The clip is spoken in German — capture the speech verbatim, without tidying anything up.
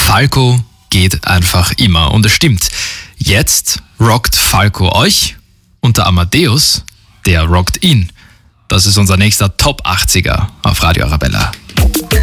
Falco geht einfach immer. Und es stimmt, jetzt rockt Falco euch und der Amadeus, der rockt ihn. Das ist unser nächster Top achtziger auf Radio Arabella.